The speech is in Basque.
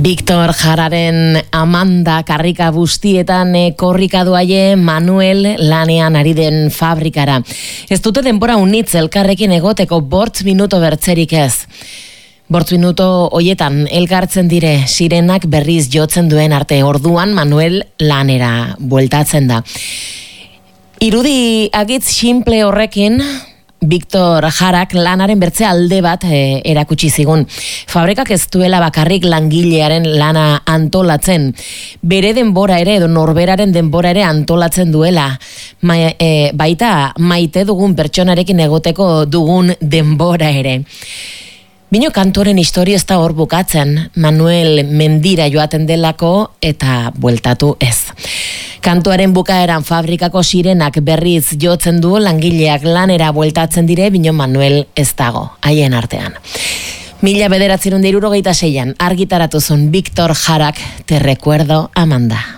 Victor Jararen Amanda karrika bustietan korrika duaie Manuel lanean ari den fabrikara. Ez dute denbora unitz elkarrekin egoteko 5 minuto bertzerik ez. 5 minuto hoietan elkartzen dire sirenak berriz jotzen duen arte, orduan Manuel lanera bueltatzen da. Irudi agitz simple horrekin Victor Jarak lanaren bertze alde bat erakutsi zigun. Fabrikak ez duela bakarrik langilearen lana antolatzen, bere denbora ere edo norberaren denbora ere antolatzen duela. Baita maite dugun pertsonarekin egoteko dugun denbora ere. Bino kantoren historia ez da hor bukatzen, Manuel mendira joaten delako eta bueltatu ez. Kantuaren bukaeran fabrikako sirenak berriz jotzen du, langileak lanera bueltatzen dire, bino Manuel ez dago, haien artean. 1976an argitaratu zuen Victor Jarak, Te recuerdo, Amanda.